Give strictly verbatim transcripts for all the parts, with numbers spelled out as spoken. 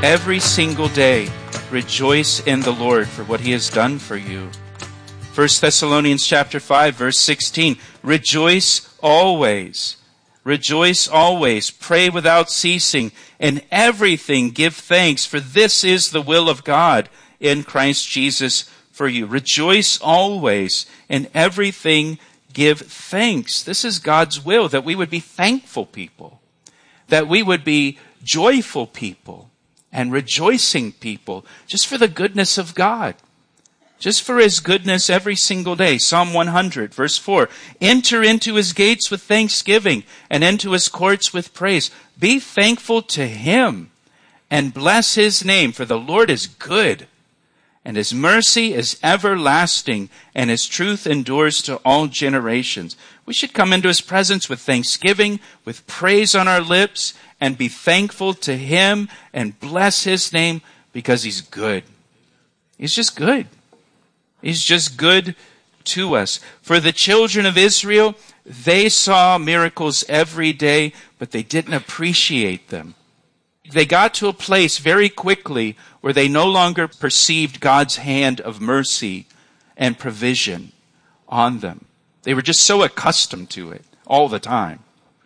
every single day, rejoice in the Lord for what he has done for you. First Thessalonians chapter five, verse sixteen, rejoice always. Rejoice always. Pray without ceasing. In everything give thanks, for this is the will of God in Christ Jesus for you. Rejoice always. In everything give thanks. This is God's will, that we would be thankful people, that we would be joyful people and rejoicing people just for the goodness of God. Just for his goodness every single day. Psalm one hundred, verse four. Enter into his gates with thanksgiving and into his courts with praise. Be thankful to him and bless his name, for the Lord is good, and his mercy is everlasting, and his truth endures to all generations. We should come into his presence with thanksgiving, with praise on our lips, and be thankful to him and bless his name because he's good. He's just good. He's just good to us. For the children of Israel, they saw miracles every day, but they didn't appreciate them. They got to a place very quickly where they no longer perceived God's hand of mercy and provision on them. They were just so accustomed to it all the time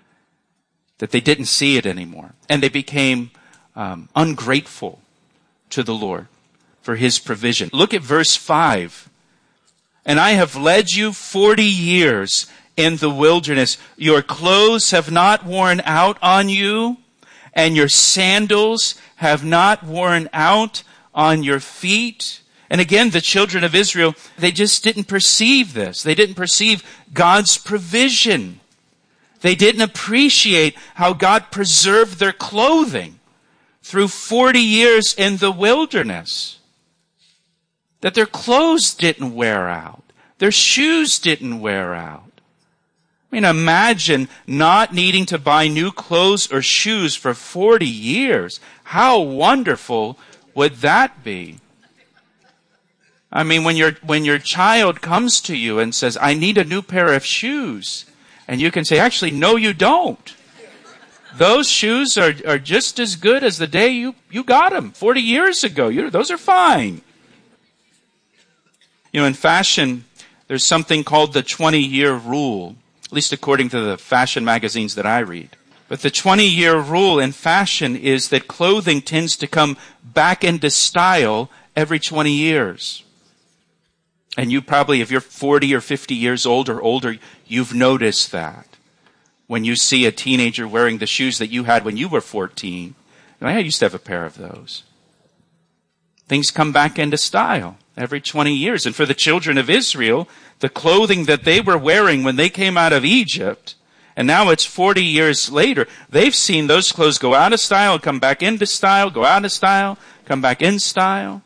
that they didn't see it anymore. And they became um, ungrateful to the Lord for his provision. Look at verse five. And I have led you forty years in the wilderness. Your clothes have not worn out on you, and your sandals have not worn out on your feet. And again, the children of Israel, they just didn't perceive this. They didn't perceive God's provision. They didn't appreciate how God preserved their clothing through forty years in the wilderness. That their clothes didn't wear out. Their shoes didn't wear out. I mean, imagine not needing to buy new clothes or shoes for forty years. How wonderful would that be? I mean, when your when your child comes to you and says, I need a new pair of shoes, and you can say, actually, no, you don't. Those shoes are, are just as good as the day you, you got them forty years ago. You, those are fine. You know, in fashion, there's something called the twenty-year rule, at least according to the fashion magazines that I read. But the twenty-year rule in fashion is that clothing tends to come back into style every twenty years. And you probably, if you're forty or fifty years old or older, you've noticed that. When you see a teenager wearing the shoes that you had when you were fourteen, I used to have a pair of those. Things come back into style every twenty years. And for the children of Israel, the clothing that they were wearing when they came out of Egypt, and now it's forty years later, they've seen those clothes go out of style, come back into style, go out of style, come back in style.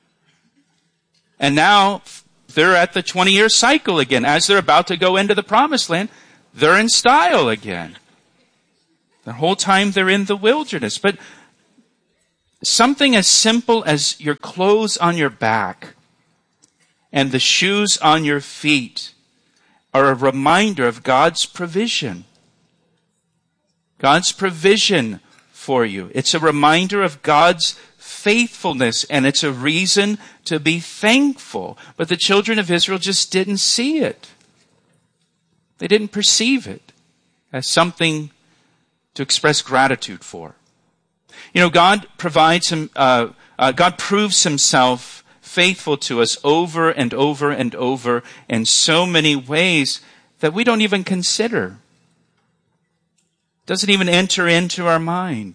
And now they're at the twenty-year cycle again. As they're about to go into the promised land, they're in style again. The whole time they're in the wilderness. But something as simple as your clothes on your back and the shoes on your feet are a reminder of God's provision. God's provision for you. It's a reminder of God's faithfulness, and it's a reason to be thankful. But the children of Israel just didn't see it. They didn't perceive it as something to express gratitude for. You know, God provides him, uh, uh, God proves himself faithful to us over and over and over in so many ways that we don't even consider. Doesn't even enter into our mind.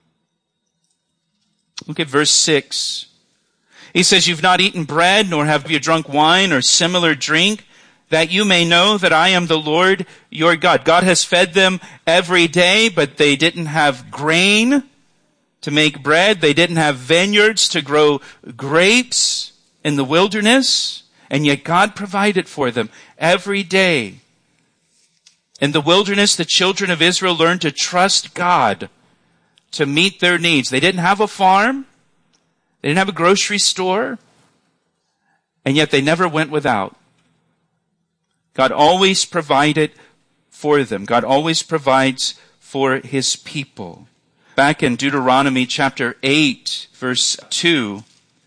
Look at verse six. He says, you've not eaten bread, nor have you drunk wine or similar drink, that you may know that I am the Lord your God. God has fed them every day, but they didn't have grain to make bread. They didn't have vineyards to grow grapes in the wilderness. And yet God provided for them every day. In the wilderness, the children of Israel learned to trust God to meet their needs. They didn't have a farm. They didn't have a grocery store. And yet they never went without. God always provided for them. God always provides for his people. Back in Deuteronomy chapter eight, verse two,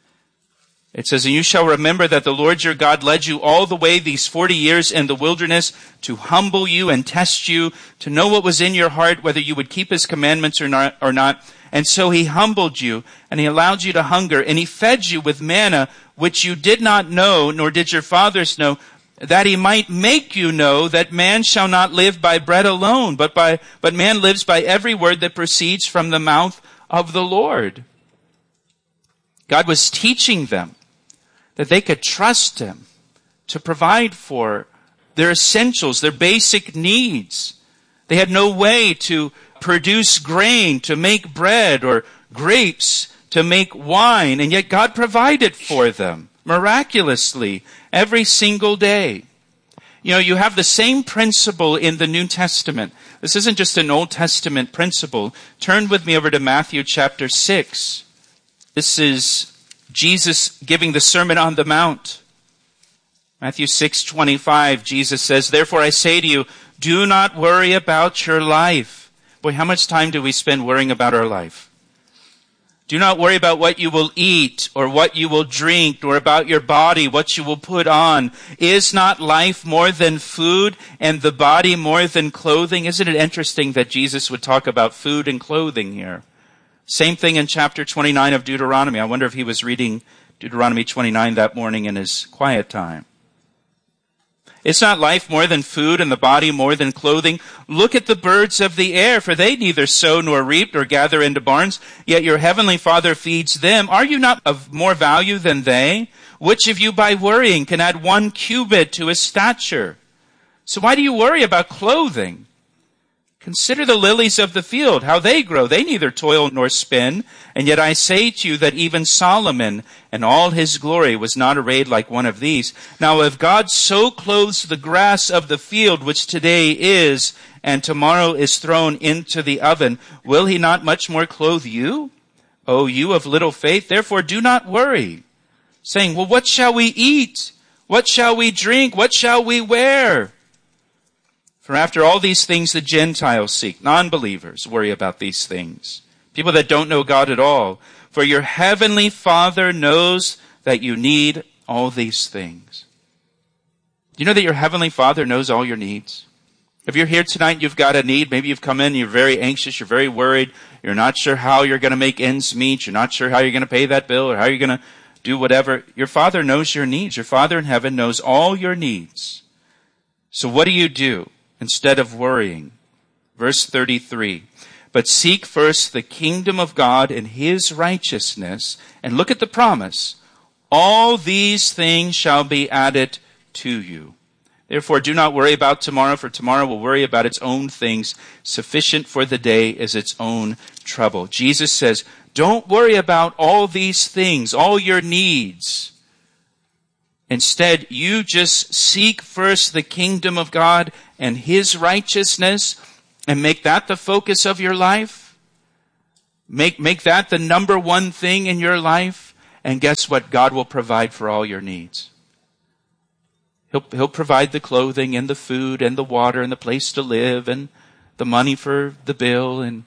it says, "And you shall remember that the Lord your God led you all the way these forty years in the wilderness to humble you and test you, to know what was in your heart, whether you would keep his commandments or not. Or not. And so he humbled you, and he allowed you to hunger, and he fed you with manna, which you did not know, nor did your fathers know, that he might make you know that man shall not live by bread alone, but by but man lives by every word that proceeds from the mouth of the Lord." God was teaching them that they could trust him to provide for their essentials, their basic needs. They had no way to produce grain to make bread or grapes to make wine, and yet God provided for them miraculously every single day. You know, you have the same principle in the New Testament. This isn't just an Old Testament principle. Turn with me over to Matthew chapter six. This is Jesus giving the Sermon on the Mount. Matthew six twenty-five, Jesus says, "Therefore I say to you, do not worry about your life." Boy, how much time do we spend worrying about our life? "Do not worry about what you will eat or what you will drink, or about your body, what you will put on. Is not life more than food and the body more than clothing?" Isn't it interesting that Jesus would talk about food and clothing here? Same thing in chapter twenty-nine of Deuteronomy. I wonder if he was reading Deuteronomy twenty-nine that morning in his quiet time. "Is not life more than food and the body more than clothing? Look at the birds of the air, for they neither sow nor reap nor gather into barns, yet your heavenly Father feeds them. Are you not of more value than they? Which of you by worrying can add one cubit to his stature? So why do you worry about clothing? Consider the lilies of the field, how they grow. They neither toil nor spin. And yet I say to you that even Solomon in all his glory was not arrayed like one of these. Now if God so clothes the grass of the field, which today is and tomorrow is thrown into the oven, will he not much more clothe you, O you of little faith? Therefore do not worry, saying, well, what shall we eat? What shall we drink? What shall we wear? For after all these things the Gentiles seek." Non-believers worry about these things. People that don't know God at all. "For your heavenly Father knows that you need all these things." Do you know that your heavenly Father knows all your needs? If you're here tonight, you've got a need. Maybe you've come in, you're very anxious, you're very worried. You're not sure how you're going to make ends meet. You're not sure how you're going to pay that bill or how you're going to do whatever. Your Father knows your needs. Your Father in heaven knows all your needs. So what do you do instead of worrying? Verse thirty-three, "But seek first the kingdom of God and his righteousness," and look at the promise, "all these things shall be added to you. Therefore do not worry about tomorrow, for tomorrow will worry about its own things. Sufficient for the day is its own trouble." Jesus says, don't worry about all these things, all your needs. Instead, you just seek first the kingdom of God and his righteousness, and make that the focus of your life. Make, make that the number one thing in your life. And guess what? God will provide for all your needs. He'll, he'll provide the clothing and the food and the water and the place to live and the money for the bill. And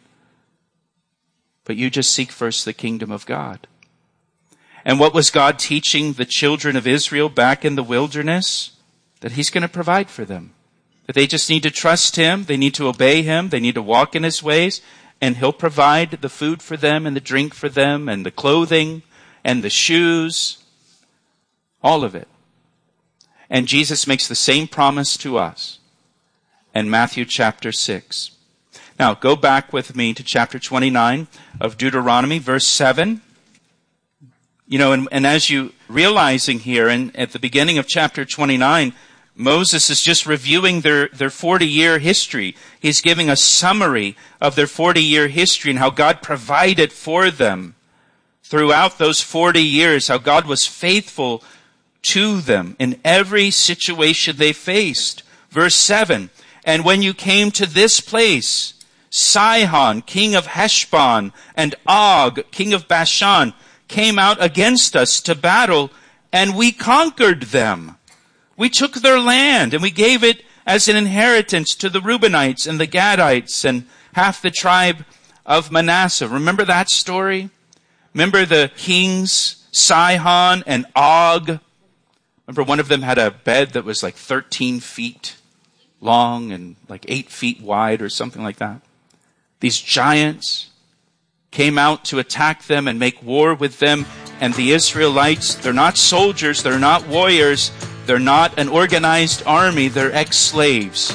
but you just seek first the kingdom of God. And what was God teaching the children of Israel back in the wilderness? That he's going to provide for them. That they just need to trust him. They need to obey him. They need to walk in his ways. And he'll provide the food for them and the drink for them and the clothing and the shoes. All of it. And Jesus makes the same promise to us in Matthew chapter six. Now, go back with me to chapter twenty-nine of Deuteronomy, verse seven. You know, and, and as you realizing here, and at the beginning of chapter twenty-nine, Moses is just reviewing their, their forty-year history. He's giving a summary of their forty-year history and how God provided for them throughout those forty years, how God was faithful to them in every situation they faced. Verse seven, "And when you came to this place, Sihon, king of Heshbon, and Og, king of Bashan, came out against us to battle, and we conquered them. We took their land, and we gave it as an inheritance to the Reubenites and the Gadites and half the tribe of Manasseh. Remember that story? Remember the kings, Sihon and Og? Remember one of them had a bed that was like thirteen feet long and like eight feet wide or something like that. These giants came out to attack them and make war with them. And the Israelites, they're not soldiers, they're not warriors, they're not an organized army, they're ex-slaves.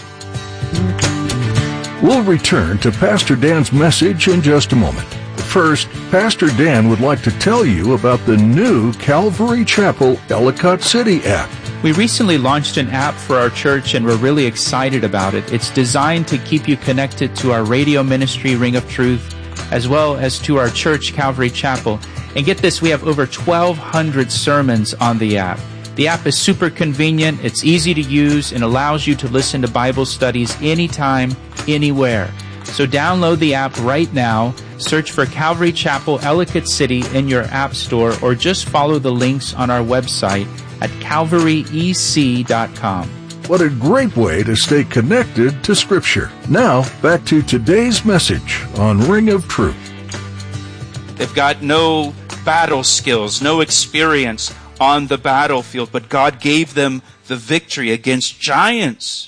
We'll return to Pastor Dan's message in just a moment. First, Pastor Dan would like to tell you about the new Calvary Chapel Ellicott City app. We recently launched an app for our church and we're really excited about it. It's designed to keep you connected to our radio ministry, Ring of Truth, as well as to our church, Calvary Chapel. And get this, we have over twelve hundred sermons on the app. The app is super convenient, it's easy to use, and allows you to listen to Bible studies anytime, anywhere. So download the app right now, search for Calvary Chapel Ellicott City in your app store, or just follow the links on our website at calvary e c dot com. What a great way to stay connected to Scripture. Now, back to today's message on Ring of Truth. They've got no battle skills, no experience on the battlefield, but God gave them the victory against giants.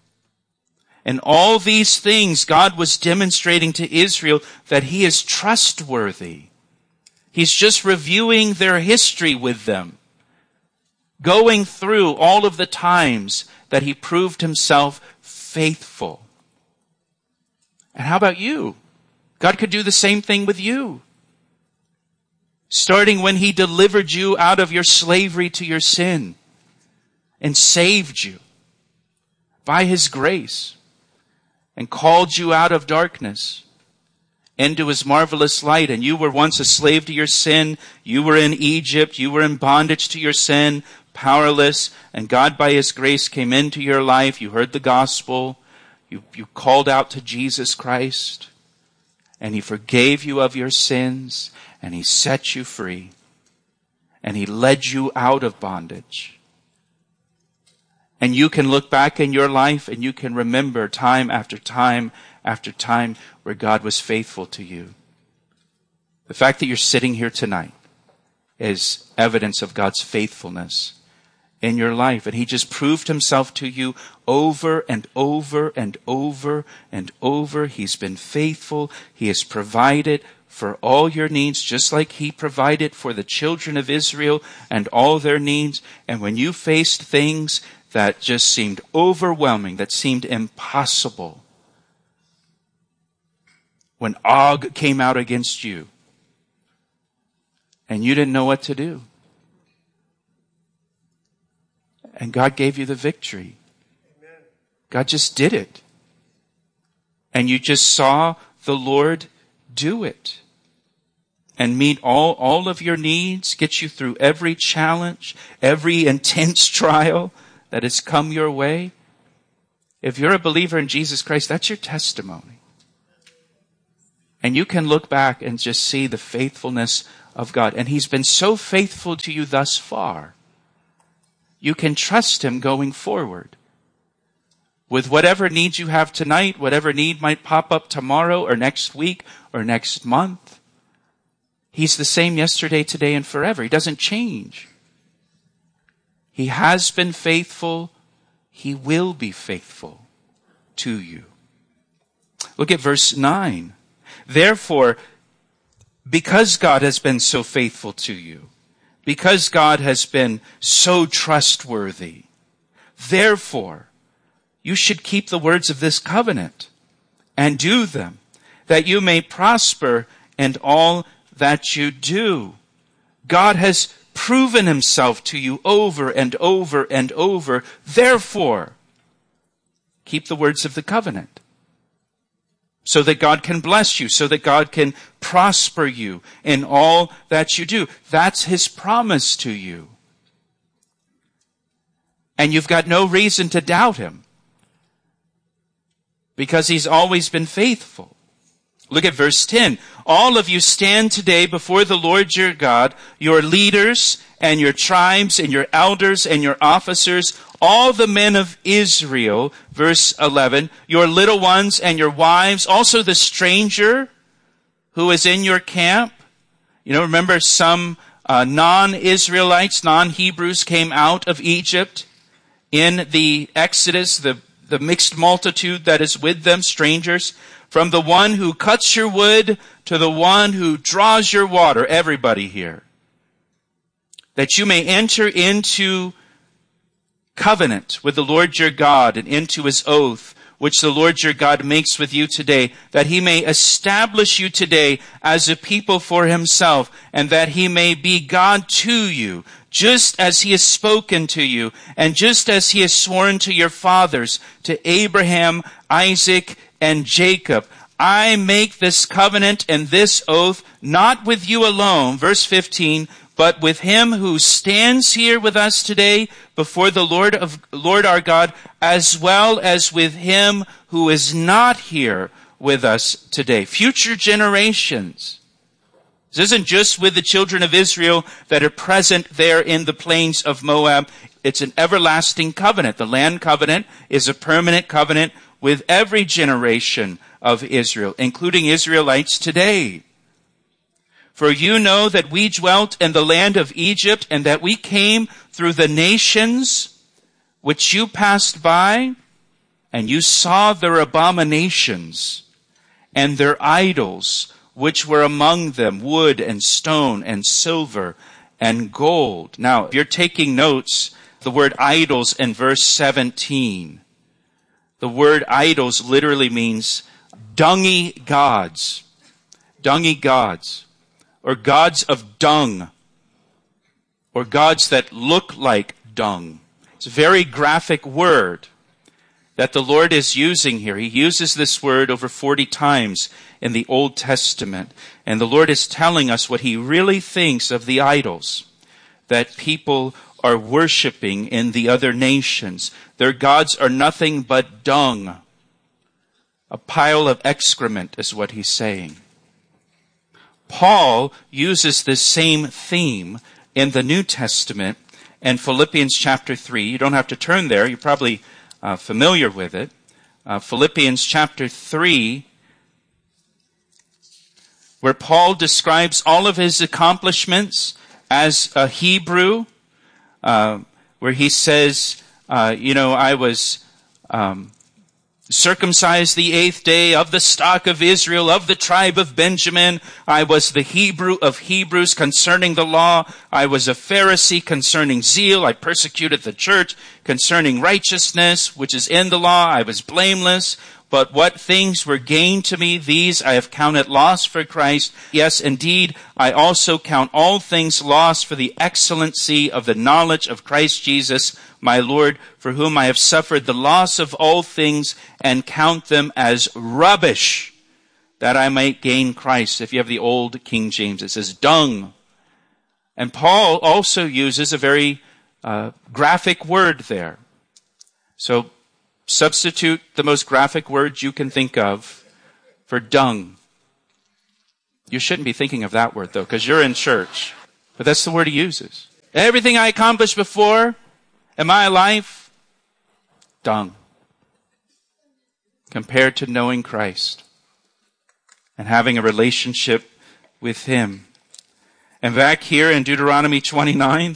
And all these things, God was demonstrating to Israel that He is trustworthy. He's just reviewing their history with them, going through all of the times that He proved Himself faithful. And how about you? God could do the same thing with you. Starting when He delivered you out of your slavery to your sin and saved you by His grace and called you out of darkness into His marvelous light. And you were once a slave to your sin. You were in Egypt. You were in bondage to your sin, powerless. And God by His grace came into your life. You heard the gospel. You, you called out to Jesus Christ. And He forgave you of your sins. And He set you free. And He led you out of bondage. And you can look back in your life and you can remember time after time after time where God was faithful to you. The fact that you're sitting here tonight is evidence of God's faithfulness in your life. And He just proved Himself to you over and over and over and over. He's been faithful. He has provided for all your needs, just like He provided for the children of Israel and all their needs. And when you faced things that just seemed overwhelming, that seemed impossible, when Og came out against you and you didn't know what to do, and God gave you the victory. Amen. God just did it. And you just saw the Lord do it. And meet all, all of your needs, get you through every challenge, every intense trial that has come your way. If you're a believer in Jesus Christ, that's your testimony. And you can look back and just see the faithfulness of God. And He's been so faithful to you thus far. You can trust Him going forward. With whatever needs you have tonight, whatever need might pop up tomorrow or next week or next month. He's the same yesterday, today, and forever. He doesn't change. He has been faithful. He will be faithful to you. Look at verse nine. Therefore, because God has been so faithful to you, because God has been so trustworthy, therefore, you should keep the words of this covenant and do them, that you may prosper in all that you do. God has proven Himself to you over and over and over. Therefore, keep the words of the covenant so that God can bless you, so that God can prosper you in all that you do. That's His promise to you. And you've got no reason to doubt Him because He's always been faithful. Look at verse ten. All of you stand today before the Lord your God, your leaders and your tribes and your elders and your officers, all the men of Israel, verse eleven, your little ones and your wives, also the stranger who is in your camp? You know, remember some uh, non-Israelites, non-Hebrews came out of Egypt in the Exodus, the, the mixed multitude that is with them, strangers. From the one who cuts your wood to the one who draws your water, everybody here. That you may enter into covenant with the Lord your God and into his oath, which the Lord your God makes with you today, that he may establish you today as a people for himself, and that he may be God to you, just as he has spoken to you, and just as he has sworn to your fathers, to Abraham, Isaac, and Jacob. I make this covenant and this oath not with you alone, verse fifteen, but with him who stands here with us today before the Lord of Lord our God, as well as with him who is not here with us today. Future generations. This isn't just with the children of Israel that are present there in the plains of Moab. It's an everlasting covenant. The land covenant is a permanent covenant with every generation of Israel, including Israelites today. For you know that we dwelt in the land of Egypt, and that we came through the nations which you passed by, and you saw their abominations and their idols, which were among them, wood and stone and silver and gold. Now, if you're taking notes, the word idols in verse seventeen. The word idols literally means dungy gods. Dungy gods. Or gods of dung. Or gods that look like dung. It's a very graphic word that the Lord is using here. He uses this word over forty times in the Old Testament. And the Lord is telling us what he really thinks of the idols that people are worshiping in the other nations. Their gods are nothing but dung. A pile of excrement is what he's saying. Paul uses this same theme in the New Testament in Philippians chapter three. You don't have to turn there. You're probably uh, familiar with it. Uh, Philippians chapter three, where Paul describes all of his accomplishments as a Hebrew, uh, where he says, uh, you know, I was um, circumcised the eighth day, of the stock of Israel, of the tribe of Benjamin. I was the Hebrew of Hebrews concerning the law. I was a Pharisee concerning zeal. I persecuted the church concerning righteousness, which is in the law. I was blameless. But what things were gained to me, these I have counted loss for Christ. Yes, indeed, I also count all things loss for the excellency of the knowledge of Christ Jesus, my Lord, for whom I have suffered the loss of all things, and count them as rubbish, that I might gain Christ. If you have the old King James, it says dung. And Paul also uses a very uh, graphic word there. So, substitute the most graphic word you can think of for dung. You shouldn't be thinking of that word, though, because you're in church. But that's the word he uses. Everything I accomplished before in my life, dung. Compared to knowing Christ and having a relationship with him. And back here in Deuteronomy twenty-nine,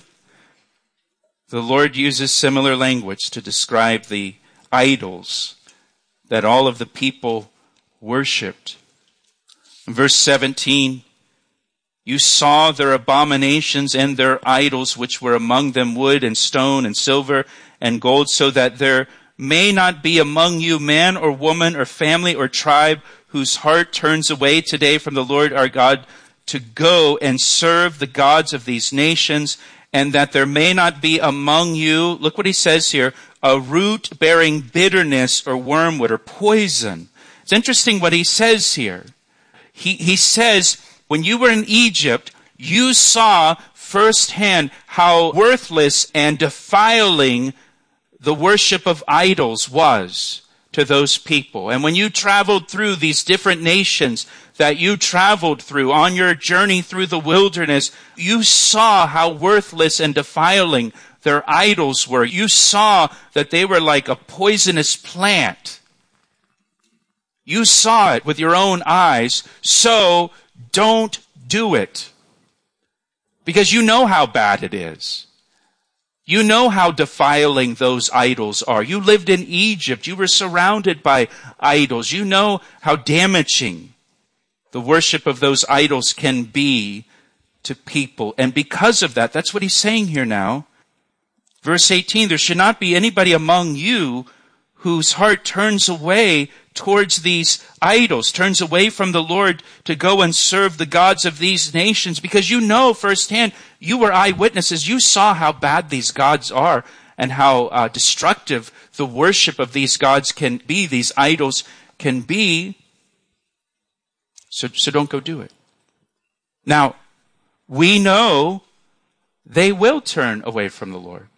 the Lord uses similar language to describe the idols that all of the people worshipped. In verse seventeen, you saw their abominations and their idols, which were among them wood and stone and silver and gold, so that there may not be among you man or woman or family or tribe whose heart turns away today from the Lord our God to go and serve the gods of these nations, and that there may not be among you, look what he says here, a root bearing bitterness or wormwood or poison. It's interesting what he says here. He, he says, when you were in Egypt, you saw firsthand how worthless and defiling the worship of idols was to those people. And when you traveled through these different nations that you traveled through on your journey through the wilderness, you saw how worthless and defiling their idols were. You saw that they were like a poisonous plant. You saw it with your own eyes. So don't do it. Because you know how bad it is. You know how defiling those idols are. You lived in Egypt. You were surrounded by idols. You know how damaging the worship of those idols can be to people. And because of that, that's what he's saying here now. Verse eighteen, there should not be anybody among you whose heart turns away towards these idols, turns away from the Lord to go and serve the gods of these nations, because you know firsthand, you were eyewitnesses, you saw how bad these gods are and how uh, destructive the worship of these gods can be, these idols can be. So, so don't go do it. Now, we know they will turn away from the Lord.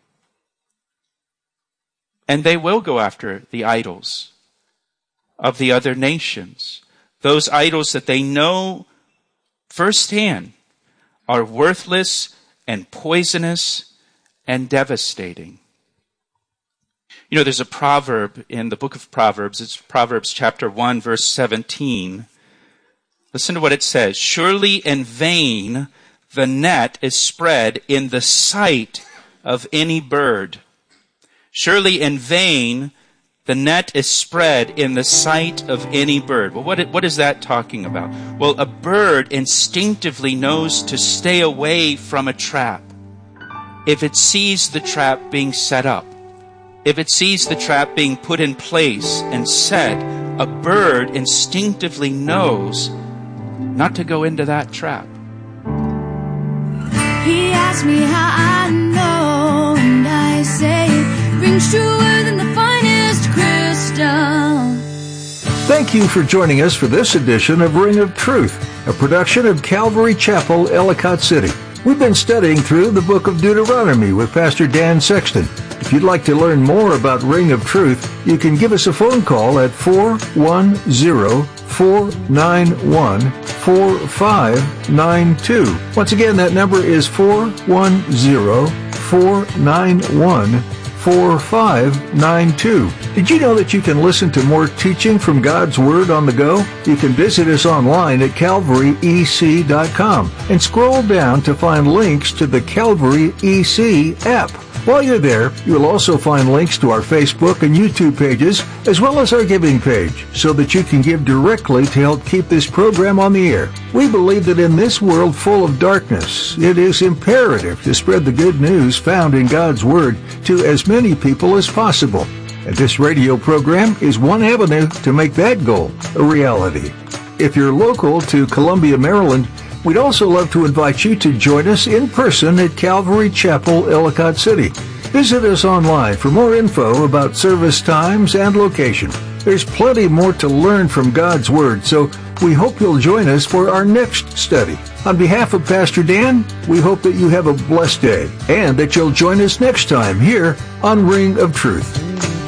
And they will go after the idols of the other nations. Those idols that they know firsthand are worthless and poisonous and devastating. You know, there's a proverb in the book of Proverbs. It's Proverbs chapter one, verse seventeen. Listen to what it says. Surely in vain the net is spread in the sight of any bird. Surely in vain the net is spread in the sight of any bird. Well, what, what is that talking about? Well, a bird instinctively knows to stay away from a trap if it sees the trap being set up. If it sees the trap being put in place and set, a bird instinctively knows not to go into that trap. He asked me how I know, and I say it rings truer than the finest crystal. Thank you for joining us for this edition of Ring of Truth, a production of Calvary Chapel, Ellicott City. We've been studying through the book of Deuteronomy with Pastor Dan Sexton. If you'd like to learn more about Ring of Truth, you can give us a phone call at four one zero, four nine one, four five nine two. Once again, that number is four one zero, four nine one, four five nine two. Did you know that you can listen to more teaching from God's Word on the go? You can visit us online at calvary e c dot com and scroll down to find links to the Calvary E C app. While you're there, you'll also find links to our Facebook and YouTube pages, as well as our giving page, so that you can give directly to help keep this program on the air. We believe that in this world full of darkness, it is imperative to spread the good news found in God's Word to as many people as possible. And this radio program is one avenue to make that goal a reality. If you're local to Columbia, Maryland, we'd also love to invite you to join us in person at Calvary Chapel, Ellicott City. Visit us online for more info about service times and location. There's plenty more to learn from God's Word, so we hope you'll join us for our next study. On behalf of Pastor Dan, we hope that you have a blessed day and that you'll join us next time here on Ring of Truth.